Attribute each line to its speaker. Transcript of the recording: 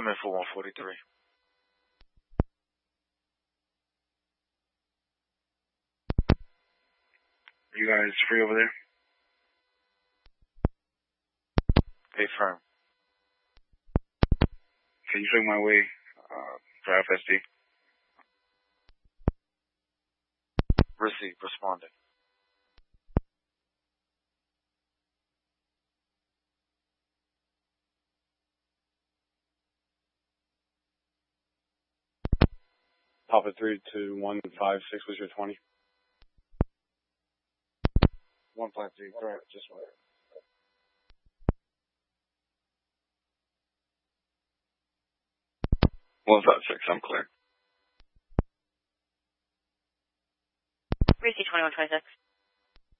Speaker 1: Come in for 143.
Speaker 2: You guys free over there?
Speaker 1: Hey, firm.
Speaker 2: Can you swing my way for FSD?
Speaker 1: Receive. Responding.
Speaker 3: Papa 32156 was your 20.
Speaker 1: 153. Correct. Just one.
Speaker 4: 156. I'm clear.
Speaker 5: Receive 2126.